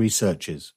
researchers.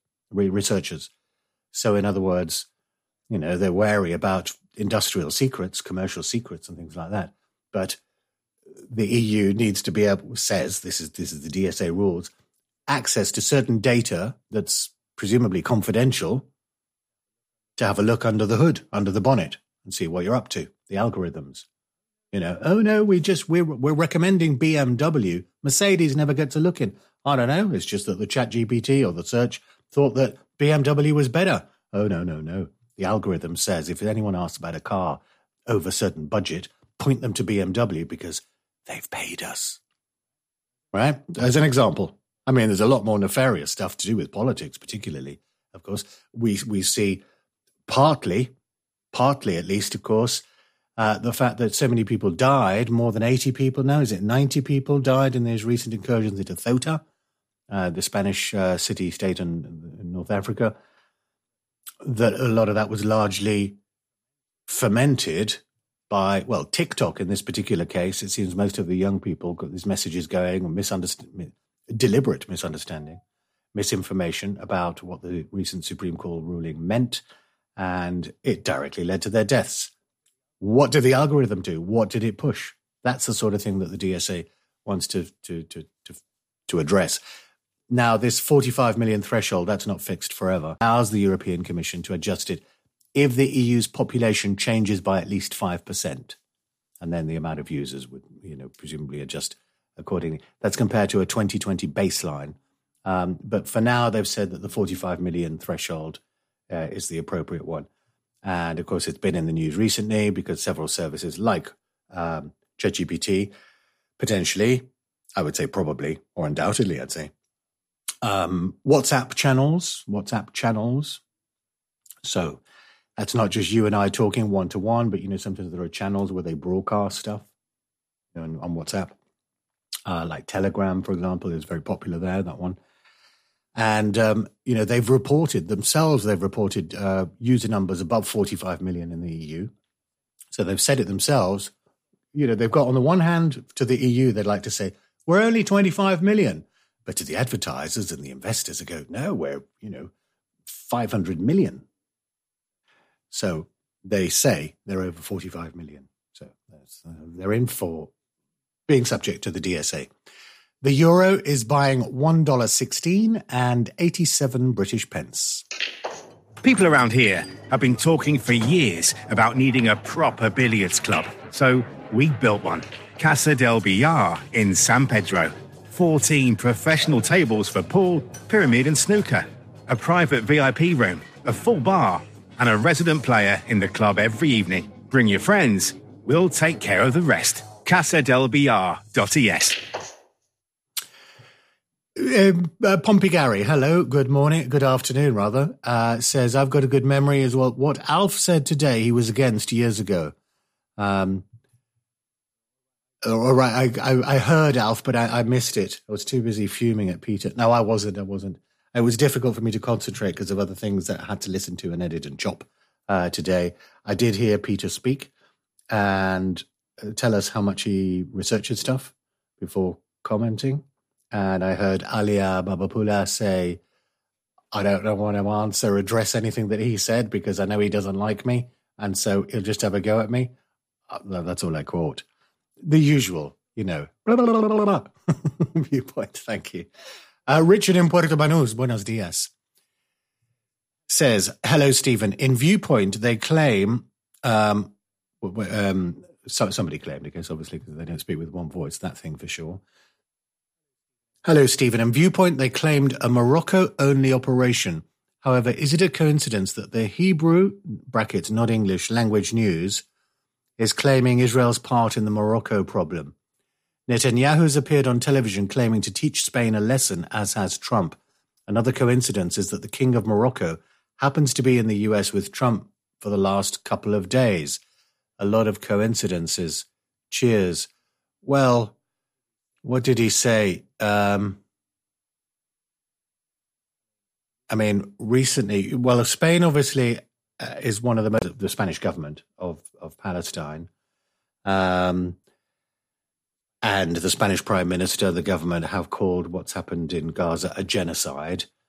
So in other words, they're wary about industrial secrets, commercial secrets and things like that. But the EU needs to be able, says, this is the DSA rules, access to certain data that's presumably confidential to have a look under the hood, under the bonnet, and see what you're up to, the algorithms. Oh no, we're recommending BMW. Mercedes never gets a look in. I don't know. It's just that the ChatGPT or the search thought that BMW was better. Oh no. The algorithm says if anyone asks about a car over a certain budget, point them to BMW because they've paid us. Right? As an example. I mean, there's a lot more nefarious stuff to do with politics, particularly. Of course, we see partly at least, of course, the fact that so many people died, more than 80 people now, is it 90 people died in these recent incursions into Ceuta, the Spanish city-state in North Africa, that a lot of that was largely fomented by, TikTok in this particular case. It seems most of the young people got these messages going, or deliberate misunderstanding, misinformation about what the recent Supreme Court ruling meant, and it directly led to their deaths. What did the algorithm do? What did it push? That's the sort of thing that the DSA wants to address. Now, this 45 million threshold, that's not fixed forever. Allows the European Commission to adjust it if the EU's population changes by at least 5%. And then the amount of users would, presumably adjust accordingly. That's compared to a 2020 baseline. But for now, they've said that the 45 million threshold is the appropriate one. And of course, it's been in the news recently because several services like ChatGPT, potentially, I would say probably, or undoubtedly, I'd say, WhatsApp channels. So that's not just you and I talking one-to-one, but, sometimes there are channels where they broadcast stuff on WhatsApp. Like Telegram, for example, is very popular there, that one. And, they've reported user numbers above 45 million in the EU. So they've said it themselves. They've got on the one hand to the EU, they'd like to say, we're only 25 million. But to the advertisers and the investors, they go, no, we're, 500 million. So they say they're over 45 million. So they're in for being subject to the DSA. The euro is buying $1.16 and 87 British pence. People around here have been talking for years about needing a proper billiards club. So we built one. Casa del Billar in San Pedro. 14 professional tables for pool, pyramid and snooker. A private VIP room, a full bar, and a resident player in the club every evening. Bring your friends. We'll take care of the rest. casadelbillar.es. Pompey Gary, hello, good morning, good afternoon, rather, says, I've got a good memory as well. What Alf said today, he was against years ago. All right, I heard Alf, but I missed it. I was too busy fuming at Peter. No, I wasn't. It was difficult for me to concentrate because of other things that I had to listen to and edit and chop today. I did hear Peter speak and tell us how much he researches stuff before commenting. And I heard Alia Babapula say, I don't want to address anything that he said because I know he doesn't like me. And so he'll just have a go at me. That's all I caught. The usual, blah, blah, blah, blah, blah. Viewpoint. Thank you. Richard in Puerto Banús, buenos dias, says, hello, Stephen. In Viewpoint, they claim, somebody claimed, I guess, obviously, because they don't speak with one voice, that thing for sure. Hello, Stephen. In Viewpoint, they claimed a Morocco-only operation. However, is it a coincidence that the Hebrew, brackets, not English, language news is claiming Israel's part in the Morocco problem? Netanyahu's appeared on television claiming to teach Spain a lesson, as has Trump. Another coincidence is that the King of Morocco happens to be in the US with Trump for the last couple of days. A lot of coincidences. Cheers. Well, what did he say? Recently, Spain obviously is one of the Spanish government of Palestine. And the Spanish Prime Minister, the government have called what's happened in Gaza a genocide.